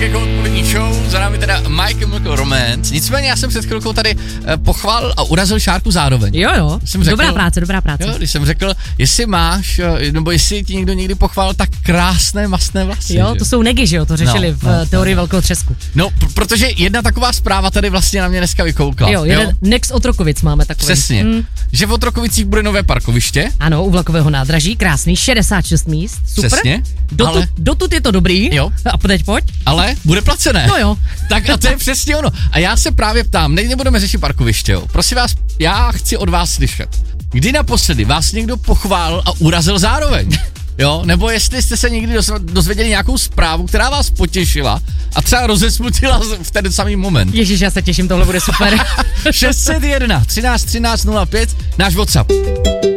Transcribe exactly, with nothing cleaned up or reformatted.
jako odpolední show, za námi teda My Chemical Romance. Nicméně já jsem před chvilkou tady eh, pochválil a urazil Šárku zároveň. Jo, jo, jsem řekl, dobrá práce, dobrá práce. Jo, když jsem řekl, jestli máš, nebo jestli ti někdo někdy pochválil tak krásné masné vlasy. Jo, že? To jsou negy, že jo, to řešili no, v no, teorii no. velkého třesku. No, pr- protože jedna taková zpráva tady vlastně na mě dneska vykoukla. Jo, jeden jo? Next Otrokovic máme takový. Přesně, mm. že v Otrokovicích bude nové parkoviště. Ano, u vlakového nádraží, krásný, šedesát šest míst, super. Přesně. Dotud, ale... dotud je to dobrý. Jo. A teď pojď. Ale bude placené. No jo. Tak a to je přesně ono. A já se právě ptám, teď nebudeme řešit parkoviště, jo. Prosím vás, já chci od vás slyšet. Kdy naposledy vás někdo pochválil a urazil zároveň? Jo, nebo jestli jste se někdy dozvěděli nějakou zprávu, která vás potěšila a třeba rozesmutila v ten samý moment. Ježíš, já se těším, tohle bude super. šest set jedna třináct třináct nula pět, náš WhatsApp.